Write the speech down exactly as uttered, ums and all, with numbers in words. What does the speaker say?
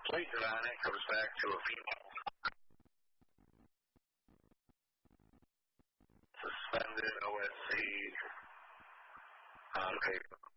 Completed on it comes back to a female. Suspended O S C on paper.